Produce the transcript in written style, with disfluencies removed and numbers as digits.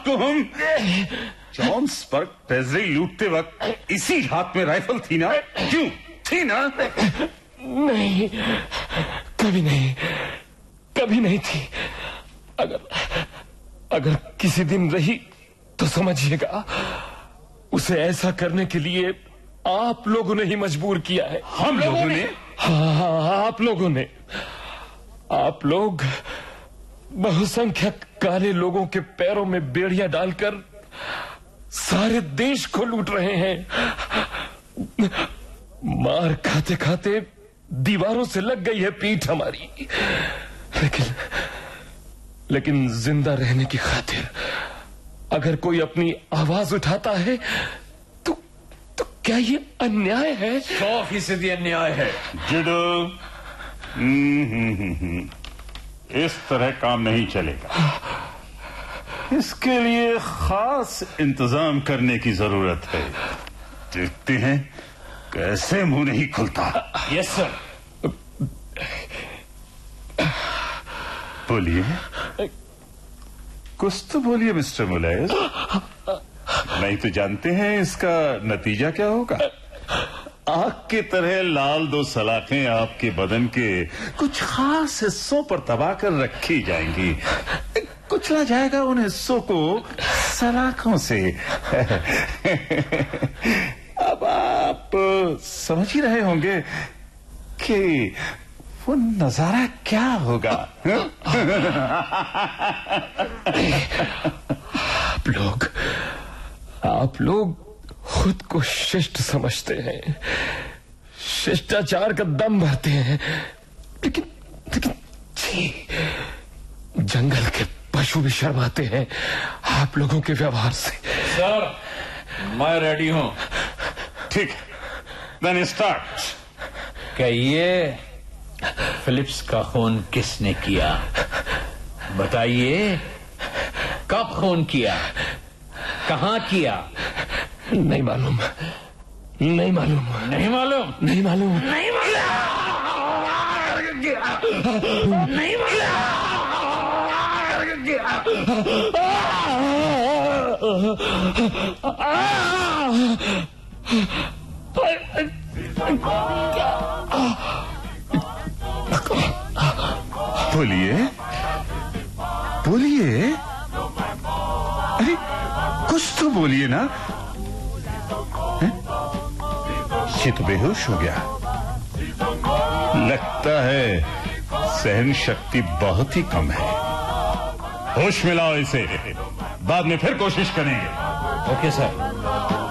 को हम जॉन्सबर्ग ट्रेजरी लूटते वक्त इसी हाथ में राइफल थी ना? क्यों थी ना? नहीं, कभी नहीं, कभी नहीं थी। अगर किसी दिन रही तो समझिएगा, उसे ऐसा करने के लिए आप लोगों ने ही मजबूर किया है। हम लोगों ने? हाँ, आप लोगों ने। आप लोग बहुसंख्यक काले लोगों के पैरों में बेड़ियां डालकर सारे देश को लूट रहे हैं। मार खाते खाते दीवारों से लग गई है पीठ हमारी, लेकिन जिंदा रहने की खातिर अगर कोई अपनी आवाज उठाता है तो क्या ये अन्याय है? 100% अन्याय है। जुडो, इस तरह काम नहीं चलेगा। इसके लिए खास इंतजाम करने की जरूरत है। देखते हैं कैसे मुंह नहीं खुलता। Yes sir. बोलिए, कुछ तो बोलिए मिस्टर मुलैस। नहीं तो जानते हैं इसका नतीजा क्या होगा? आग की तरह लाल दो सलाखें आपके बदन के कुछ खास हिस्सों पर दबा कर रखी जाएंगी। कुचला जाएगा उन हिस्सों को सलाखों से। अब आप समझ ही रहे होंगे कि वो नजारा क्या होगा। आप लोग खुद को शिष्ट समझते हैं, शिष्टाचार का दम भरते हैं, लेकिन जंगल के पशु भी शर्माते हैं आप लोगों के व्यवहार से। सर, मैं रेडी हूं। ठीक, देन स्टार्ट। कहिए, फिलिप्स का खून किसने किया? बताइए, कब खून किया, कहां किया? नहीं मालूम, नहीं मालूम, नहीं मालूम, नहीं मालूम, नहीं मालूम, नहीं बोलिए, बोलिए, अरे कुछ तो बोलिए ना। ये तो बेहोश हो गया। लगता है सहन शक्ति बहुत ही कम है। होश में लाओ इसे, बाद में फिर कोशिश करेंगे। Okay sir.